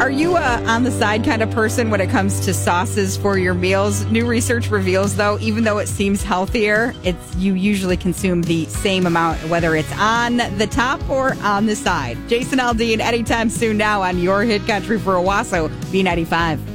Are you a on the side kind of person when it comes to sauces for your meals? New research reveals, though, even though it seems healthier, you usually consume the same amount, whether it's on the top or on the side. Jason Aldean, anytime soon now on your hit country for Owasso, B95.